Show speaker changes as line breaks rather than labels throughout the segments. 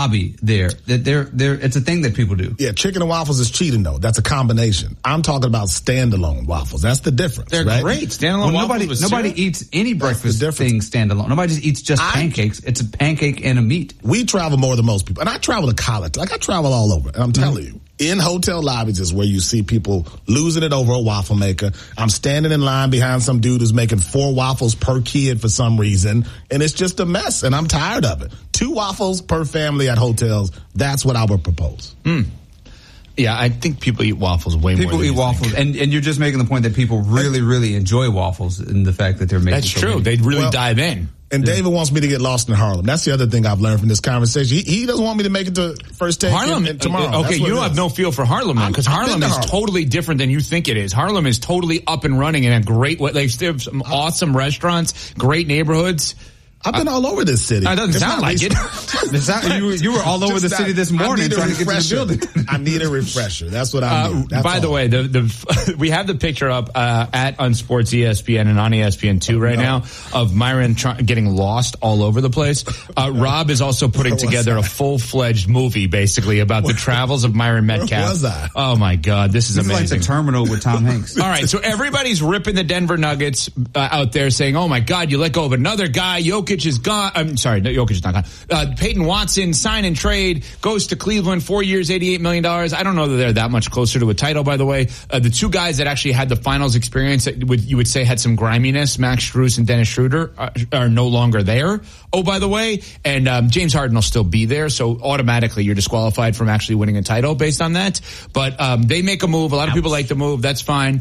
hobby there. That it's a thing that people do.
Yeah, chicken and waffles is cheating though. That's a combination. I'm talking about standalone waffles. That's the difference.
They're
right?
great. Standalone waffles. Nobody eats any breakfast thing standalone. Nobody just eats just pancakes. It's a pancake and a meat.
We travel more than most people, and I travel to college. Like I travel all over, and I'm telling you. In hotel lobbies is where you see people losing it over a waffle maker. I'm standing in line behind some dude who's making 4 waffles per kid for some reason, and it's just a mess, and I'm tired of it. 2 waffles per family at hotels, that's what I would propose.
Yeah, I think people eat waffles way more than
people eat waffles, and you're just making the point that people really, really enjoy waffles and the fact that they're making
That's true. They really dive in.
And David wants me to get lost in Harlem. That's the other thing I've learned from this conversation. He doesn't want me to make it to First Take Harlem tomorrow.
Okay, you have no feel for Harlem, man, because Harlem is totally different than you think it is. Harlem is totally up and running and a great way. They have some awesome restaurants, great neighborhoods.
I've been all over this city.
It doesn't sound like it.
You were all over the city this morning trying to get to the building.
I need a refresher. That's what I need.
By the way, we have the picture up at Unsports ESPN and on ESPN2 right now of Myron getting lost all over the place. Rob is also putting together a full-fledged movie, basically, about the travels of Myron Metcalf.
Where was I?
Oh, my God, this is amazing.
It's like The Terminal with Tom Hanks.
All right, so everybody's ripping the Denver Nuggets out there saying, oh, my God, you let go of another guy. Jokic is gone. I'm sorry, Jokic is not gone. Peyton Watson, sign and trade, goes to Cleveland, 4 years, $88 million. I don't know that they're that much closer to a title, by the way. The 2 guys that actually had the finals experience, you would say had some griminess, Max Strus and Dennis Schroeder, are no longer there. Oh, by the way, and James Harden will still be there, so automatically you're disqualified from actually winning a title based on that. But they make a move. A lot of people like the move. That's fine.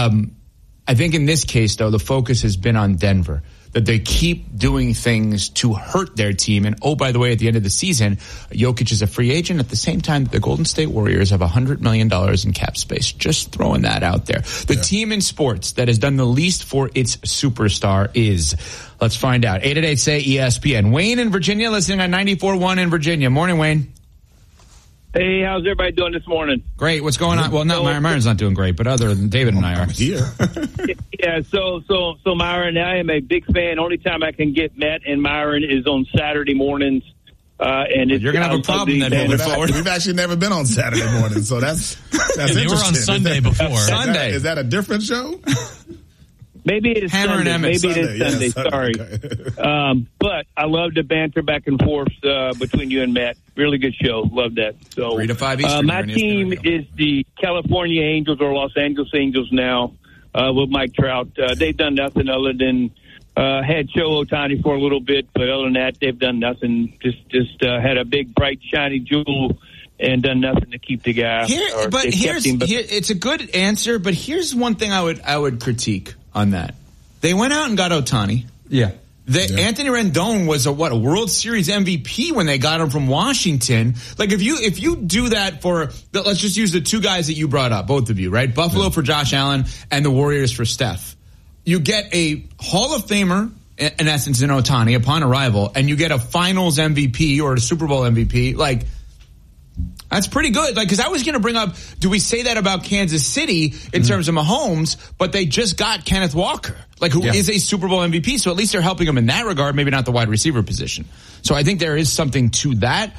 I think in this case, though, the focus has been on Denver, that they keep doing things to hurt their team. And, oh, by the way, at the end of the season, Jokic is a free agent at the same time that the Golden State Warriors have $100 million in cap space. Just throwing that out there. The team in sports that has done the least for its superstar is, let's find out, 888-SAY-ESPN. Wayne in Virginia, listening on 94.1 in Virginia. Morning, Wayne.
Hey, how's everybody doing this morning?
Great. What's going on? Well, Myron's not doing great, but other than David and I are
here.
Yeah. So Myron, I am a big fan. Only time I can get Matt and Myron is on Saturday mornings. And
you're gonna have a problem then moving forward.
We've actually never been on Saturday morning, so that's interesting.
They were on Sunday before.
Sunday.
Is that a different show?
Maybe it is
Hammer
Sunday.
and Emmett.
Maybe it is Sunday. Sorry. Okay. But I love the banter back and forth between you and Matt. Really good show. Love that. So
3 to 5 Eastern.
My team is the California Angels or Los Angeles Angels now with Mike Trout. They've done nothing other than had Shohei Ohtani for a little bit, but other than that, they've done nothing. Just had a big, bright, shiny jewel and done nothing to keep the guy.
It's a good answer, but here's one thing I would critique on that. They went out and got Ohtani.
Yeah.
Anthony Rendon was a World Series MVP when they got him from Washington. Like if you do that for, let's just use the 2 guys that you brought up, both of you, right? Buffalo for Josh Allen and the Warriors for Steph. You get a Hall of Famer, in essence, in Ohtani upon arrival, and you get a Finals MVP or a Super Bowl MVP. Like, that's pretty good. Like, because I was going to bring up, do we say that about Kansas City in terms of Mahomes, but they just got Kenneth Walker, who is a Super Bowl MVP. So at least they're helping him in that regard, maybe not the wide receiver position. So I think there is something to that.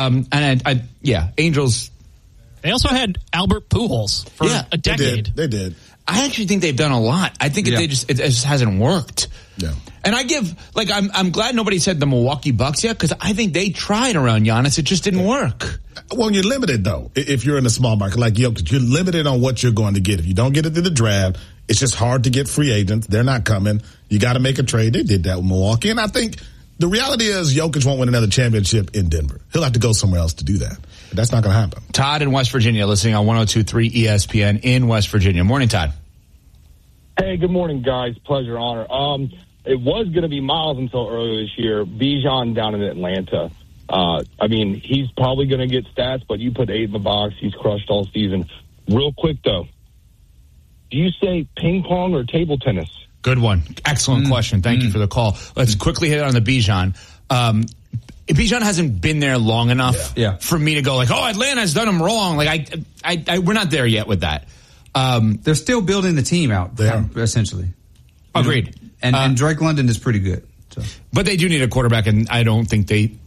Angels.
They also had Albert Pujols for a decade.
They did.
I actually think they've done a lot. I think it just hasn't worked.
Yeah.
And I give, I'm glad nobody said the Milwaukee Bucks yet, because I think they tried around Giannis. It just didn't work.
Well, you're limited, though. If you're in a small market like Jokic, you're limited on what you're going to get. If you don't get it through the draft, it's just hard to get free agents. They're not coming. You got to make a trade. They did that with Milwaukee. And I think the reality is Jokic won't win another championship in Denver. He'll have to go somewhere else to do that. But that's not going to happen.
Todd in West Virginia, listening on 102.3 ESPN in West Virginia. Morning, Todd.
Hey, good morning, guys. Pleasure, honor. It was going to be Miles until earlier this year. Bijan down in Atlanta. He's probably going to get stats, but you put 8 in the box. He's crushed all season. Real quick, though, do you say ping pong or table tennis?
Good one. Excellent question. Thank you for the call. Let's quickly hit on the Bijan. Bijan hasn't been there long enough for me to go Atlanta's done him wrong. We're not there yet with that.
They're still building the team out, essentially.
Agreed.
And Drake London is pretty good. So.
But they do need a quarterback, and I don't think they...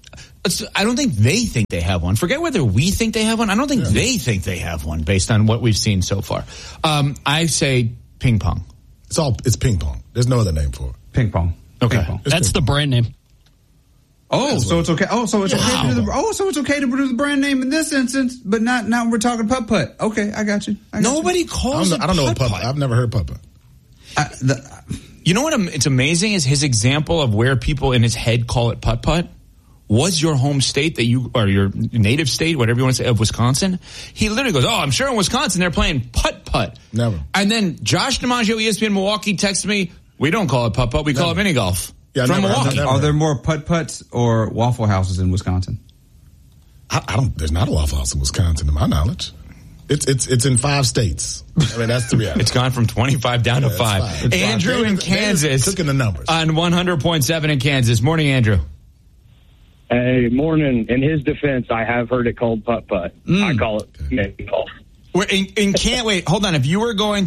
I don't think they think they have one. Forget whether we think they have one. I don't think they think they have one based on what we've seen so far. I say ping pong.
It's ping pong. There's no other name for it.
Ping pong.
Okay.
Ping pong.
That's the brand name.
Oh, so it's okay. Oh, so it's okay to do the brand name in this instance, but not now we're talking putt putt. Okay, I got you.
Nobody calls it.
I don't know what putt putt. I've never heard putt putt.
You know what? It's amazing is his example of where people in his head call it putt putt was your home state or your native state, whatever you want to say, of Wisconsin. He literally goes, "Oh, I'm sure in Wisconsin they're playing putt putt."
Never.
And then Josh DiMaggio, ESPN Milwaukee, texted me, "We don't call it putt putt. We call it mini golf."
Yeah,
from Milwaukee.
Are there more putt putts or Waffle Houses in Wisconsin?
I don't. There's not a Waffle House in Wisconsin, to my knowledge. It's in 5 states. I mean, that's the reality.
It's gone from 25 down to 5. Andrew in Kansas,
cooking the numbers
on 100.7 in Kansas. Morning, Andrew.
Hey, morning. In his defense, I have heard it called putt putt. I call it mini golf.
Wait, hold on. If you were going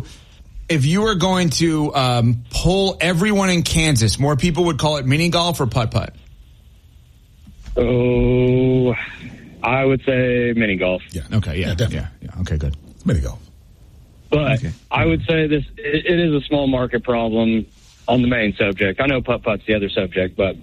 to poll everyone in Kansas, more people would call it mini golf or putt putt?
Oh, I would say mini golf.
Yeah.
Okay. Yeah. Okay. Good.
It's mini golf.
But
okay.
I would say it is a small market problem on the main subject. I know putt putt's the other subject, but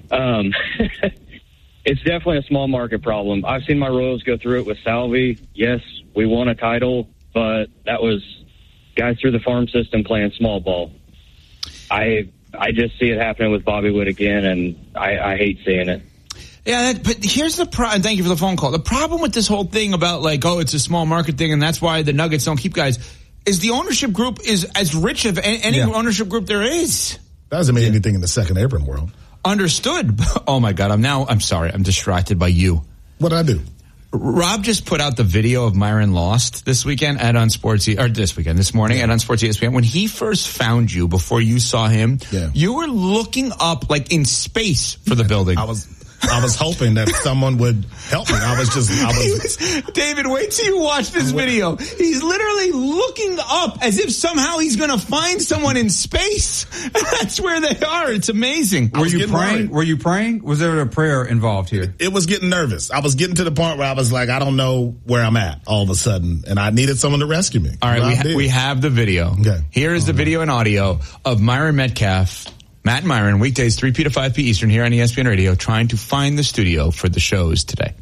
it's definitely a small market problem. I've seen my Royals go through it with Salvi. Yes, we won a title, but that was guys through the farm system playing small ball. I just see it happening with Bobby Witt again, and I hate seeing it.
Yeah, but here's the problem. Thank you for the phone call. The problem with this whole thing about it's a small market thing, and that's why the Nuggets don't keep guys, is the ownership group is as rich of any ownership group there is.
That doesn't mean anything in the second apron world.
Understood. Oh my God, I'm sorry. I'm distracted by you.
What did I do?
Rob just put out the video of Myron Lost this weekend this morning at On Sports ESPN. When he first found you, before you saw him, you were looking up like in space for the building.
I was hoping that someone would help me.
David, wait till you watch this video. He's literally looking up as if somehow he's going to find someone in space. That's where they are. It's amazing.
Were you praying? Were you praying? Was there a prayer involved here?
It was getting nervous. I was getting to the point where I was like, I don't know where I'm at all of a sudden, and I needed someone to rescue me.
All right, we have the video.
Okay.
Here is the video and audio of Myron Metcalf, Matt and Myron, weekdays 3 p to 5 p Eastern here on ESPN Radio, trying to find the studio for the shows today.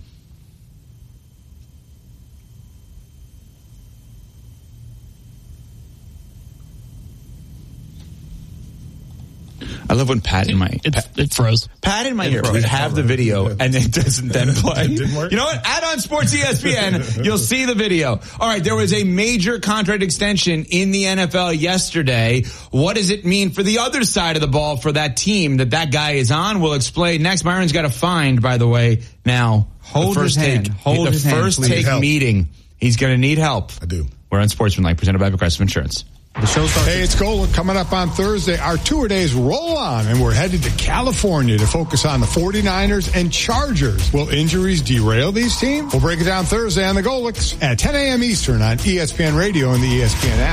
I love when Pat in my...
It froze.
Pat in my ear. We have the video, and it doesn't then play.
It didn't work?
You know what? Add on Sports ESPN. You'll see the video. All right, there was a major contract extension in the NFL yesterday. What does it mean for the other side of the ball for that team that guy is on? We'll explain next. Myron's got to find, by the way, now.
Hold his hand.
The first take meeting. He's going to need help.
I do.
We're on Sportsmanlike, presented by Progressive Insurance.
The show starts. Hey, it's Golic. Coming up on Thursday, our tour days roll on, and we're headed to California to focus on the 49ers and Chargers. Will injuries derail these teams? We'll break it down Thursday on the Golics at 10 a.m. Eastern on ESPN Radio and the ESPN app.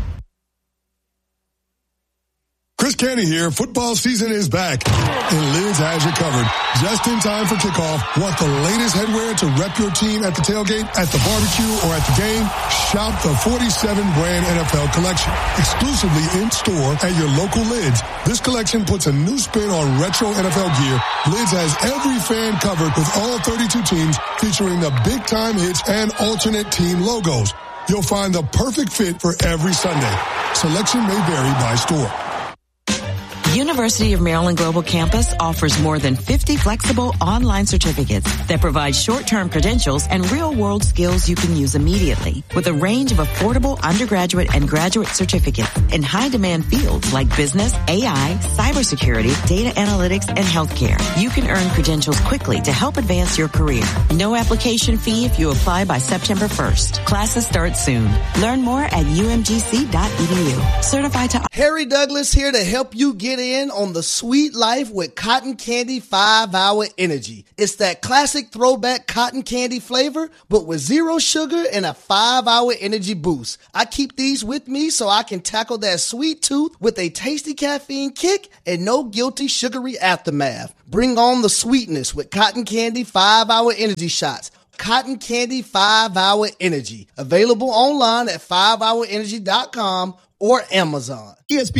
Chris Canty here. Football season is back, and Lids has you covered. Just in time for kickoff. Want the latest headwear to rep your team at the tailgate, at the barbecue, or at the game? Shop the 47 brand NFL collection, exclusively in store at your local Lids. This collection puts a new spin on retro NFL gear. Lids has every fan covered with all 32 teams, featuring the big time hits and alternate team logos. You'll find the perfect fit for every Sunday. Selection may vary by store.
University of Maryland Global Campus offers more than 50 flexible online certificates that provide short-term credentials and real-world skills you can use immediately, with a range of affordable undergraduate and graduate certificates in high-demand fields like business, AI, cybersecurity, data analytics, and healthcare. You can earn credentials quickly to help advance your career. No application fee if you apply by September 1st. Classes start soon. Learn more at umgc.edu. Certified to...
Harry Douglas here to help you get get in on the sweet life with Cotton Candy 5-Hour Energy. It's that classic throwback cotton candy flavor, but with 0 sugar and a 5-hour energy boost. I keep these with me so I can tackle that sweet tooth with a tasty caffeine kick and no guilty sugary aftermath. Bring on the sweetness with Cotton Candy 5-Hour Energy Shots. Cotton Candy 5-Hour Energy. Available online at 5hourenergy.com or Amazon.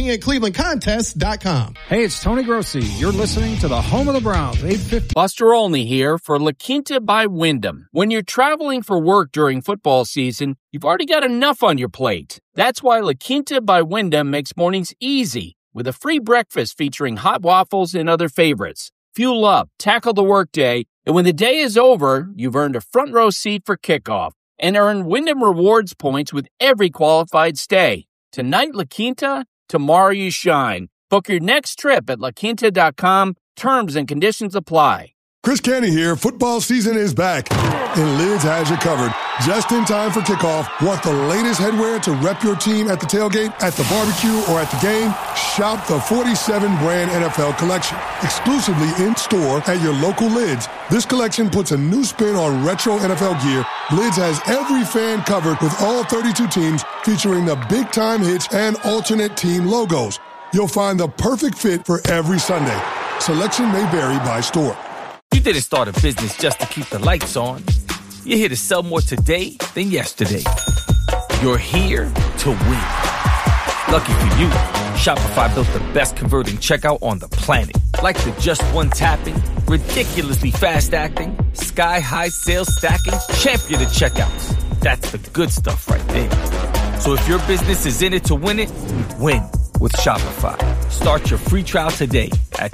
ESPNClevelandContest.com.
Hey, it's Tony Grossi. You're listening to the home of the Browns, 850.
Buster Olney here for La Quinta by Wyndham. When you're traveling for work during football season, you've already got enough on your plate. That's why La Quinta by Wyndham makes mornings easy with a free breakfast featuring hot waffles and other favorites. Fuel up, tackle the workday, and when the day is over, you've earned a front row seat for kickoff and earn Wyndham Rewards points with every qualified stay. Tonight, La Quinta, tomorrow you shine. Book your next trip at laquinta.com. Terms and conditions apply.
Chris Canty here. Football season is back, and Lids has you covered. Just in time for kickoff. Want the latest headwear to rep your team at the tailgate, at the barbecue, or at the game? Shop the 47-brand NFL collection, exclusively in-store at your local Lids. This collection puts a new spin on retro NFL gear. Lids has every fan covered with all 32 teams, featuring the big-time hits and alternate team logos. You'll find the perfect fit for every Sunday. Selection may vary by store.
You didn't start a business just to keep the lights on. You're here to sell more today than yesterday. You're here to win. Lucky for you, Shopify built the best converting checkout on the planet. Like the just one tapping, ridiculously fast acting, sky-high sales stacking, champion of checkouts. That's the good stuff right there. So if your business is in it to win it, win with Shopify. Start your free trial today at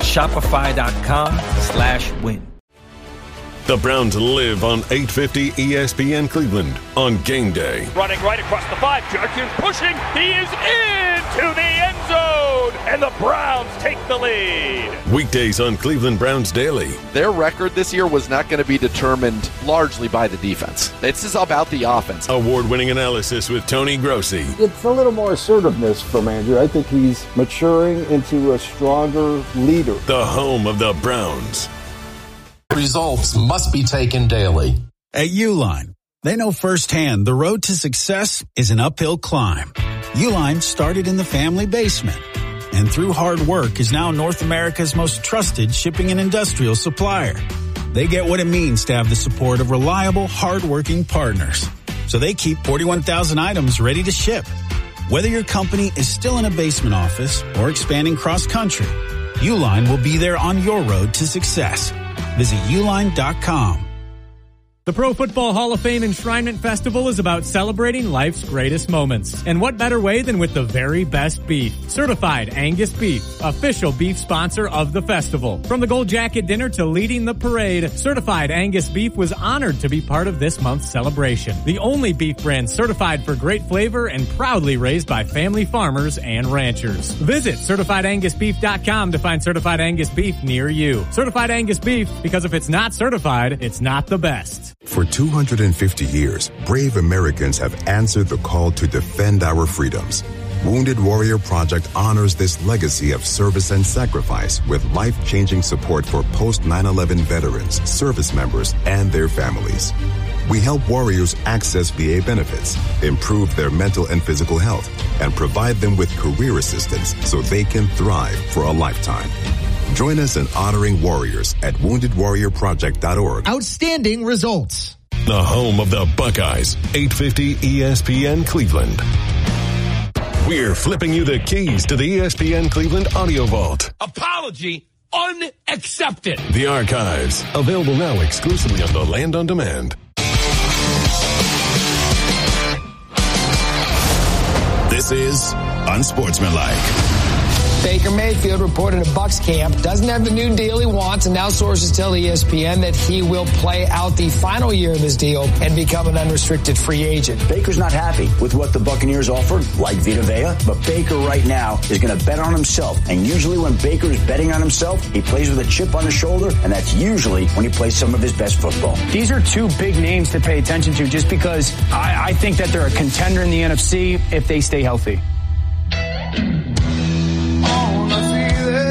shopify.com/win.
The Browns live on 850 ESPN Cleveland on game day.
Running right across the 5, Jerkins pushing, he is into the end zone, and the Browns take the lead.
Weekdays on Cleveland Browns Daily.
Their record this year was not going to be determined largely by the defense. This is about the offense.
Award-winning analysis with Tony Grossi.
It's a little more assertiveness from Andrew. I think he's maturing into a stronger leader.
The home of the Browns.
Results must be taken daily.
At Uline, they know firsthand the road to success is an uphill climb. Uline started in the family basement and through hard work is now North America's most trusted shipping and industrial supplier. They get what it means to have the support of reliable, hardworking partners. So they keep 41,000 items ready to ship. Whether your company is still in a basement office or expanding cross-country, Uline will be there on your road to success. Visit uline.com.
The Pro Football Hall of Fame Enshrinement Festival is about celebrating life's greatest moments. And what better way than with the very best beef? Certified Angus Beef, official beef sponsor of the festival. From the Gold Jacket dinner to leading the parade, Certified Angus Beef was honored to be part of this month's celebration. The only beef brand certified for great flavor and proudly raised by family farmers and ranchers. Visit CertifiedAngusBeef.com to find Certified Angus Beef near you. Certified Angus Beef, because if it's not certified, it's not the best.
For 250 years, brave Americans have answered the call to defend our freedoms. Wounded Warrior Project honors this legacy of service and sacrifice with life-changing support for post-9/11 veterans, service members, and their families. We help warriors access VA benefits, improve their mental and physical health, and provide them with career assistance so they can thrive for a lifetime. Join us in honoring warriors at woundedwarriorproject.org.
Outstanding results.
The home of the Buckeyes, 850 ESPN Cleveland. We're flipping you the keys to the ESPN Cleveland Audio Vault.
Apology unaccepted.
The archives, available now exclusively on the Land on Demand.
This is Unsportsmanlike.
Baker Mayfield reported at Bucs camp doesn't have the new deal he wants, and now sources tell ESPN that he will play out the final year of his deal and become an unrestricted free agent.
Baker's not happy with what the Buccaneers offered, like Vita Vea, but Baker right now is going to bet on himself. And usually when Baker is betting on himself, he plays with a chip on his shoulder, and that's usually when he plays some of his best football.
These are two big names to pay attention to just because I think that they're a contender in the NFC if they stay healthy.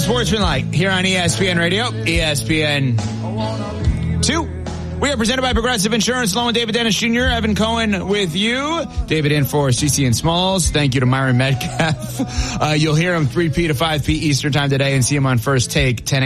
Unsportsmanlike here on ESPN Radio, ESPN 2. We are presented by Progressive Insurance, along with David Dennis Jr., Evan Cohen with you. David in for CC and Smalls. Thank you to Myron Metcalf. You'll hear him 3P to 5P Eastern time today and see him on First Take, 10